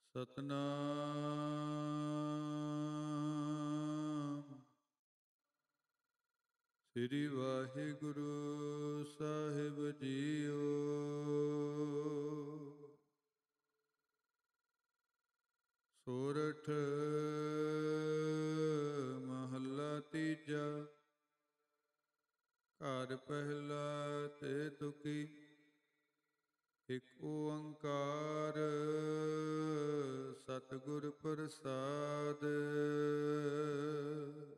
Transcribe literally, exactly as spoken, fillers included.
ਸਤਨਾਮ ਸ੍ਰੀ ਵਾਹਿਗੁਰੂ ਸਾਹਿਬ JIO. ਸੋਰਠ ਮਹੱਲਾ ਤੀਜਾ। ਘਰ ਪਹਿਲਾ ਤੇ ਤੁਕੀ ਇਕ ਓੰਕਾਰ ਸਤਿਗੁਰ ਪ੍ਰਸਾਦਿ।